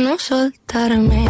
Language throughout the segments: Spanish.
no soltarme.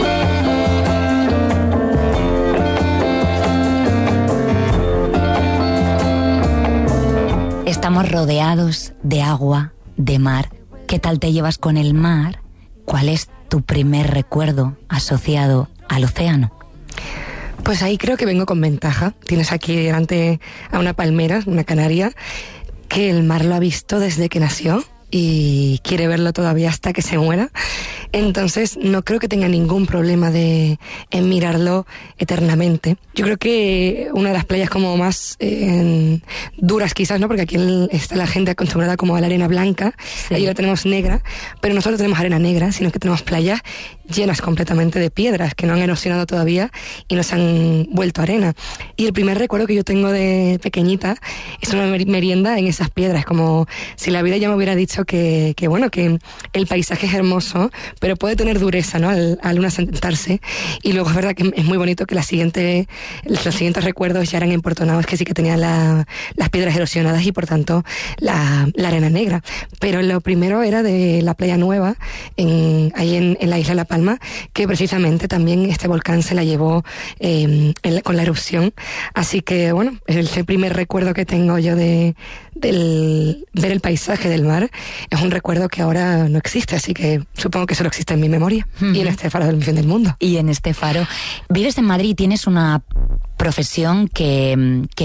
Estamos rodeados de agua, de mar. ¿Qué tal te llevas con el mar? ¿Cuál es tu primer recuerdo asociado al océano? Pues ahí creo que vengo con ventaja. Tienes aquí delante a una palmera, una canaria, que el mar lo ha visto desde que nació y quiere verlo todavía hasta que se muera. Entonces no creo que tenga ningún problema en mirarlo eternamente. Yo creo que una de las playas como más duras quizás, ¿no? Porque aquí está la gente acostumbrada como a la arena blanca, sí. Ahí la tenemos negra, pero nosotros no tenemos arena negra, sino que tenemos playas llenas completamente de piedras que no han erosionado todavía y nos han vuelto arena. Y el primer recuerdo que yo tengo de pequeñita es una merienda en esas piedras, como si la vida ya me hubiera dicho que bueno, que el paisaje es hermoso, pero puede tener dureza, ¿no? Al uno sentarse. Y luego es verdad que es muy bonito que los siguientes recuerdos ya eran importunados, que sí que tenían las piedras erosionadas y por tanto la arena negra. Pero lo primero era de la Playa Nueva, ahí en la isla de La Palma, que precisamente también este volcán se la llevó con la erupción. Así que bueno, es el primer recuerdo que tengo yo de ver el paisaje del mar. Es un recuerdo que ahora no existe, así que supongo que solo existe en mi memoria y en este faro del Fin del Mundo. Y en este faro. Vives en Madrid y tienes una profesión que